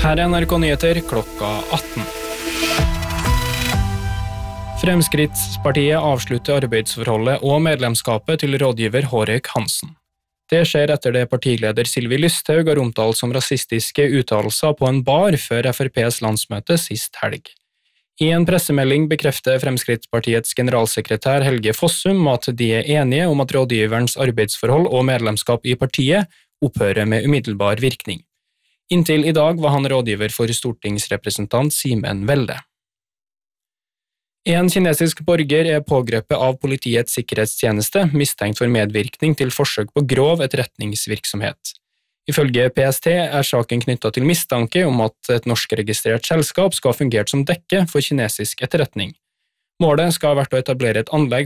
Her er NRK Nyheter klokka 18. Fremskrittspartiet avslutter arbeidsforholdet og medlemskapet til rådgiver Hårek Hansen. Det skjer etter det partileder Sylvi Lysthaug har omtalt som rasistiske uttalelser på en bar før FrPs landsmøte sist helg. I en pressemelding bekrefter Fremskrittspartiets generalsekretær Helge Fossum at de er enige om at rådgiverens arbeidsforhold og medlemskap i partiet opphører med umiddelbar virkning. Inntil i dag var han rådgiver for stortingsrepresentant Simen Welde. En kinesisk borger er pågrepet av politiets sikkerhetstjeneste, mistenkt for medvirkning til forsøk på grov etterretningsvirksomhet. Ifølge PST er saken knyttet til mistanke om at et norskregistrert selskap skal ha fungert som dekke for kinesisk etterretning. Målet skal ha vært å etablere et anlegg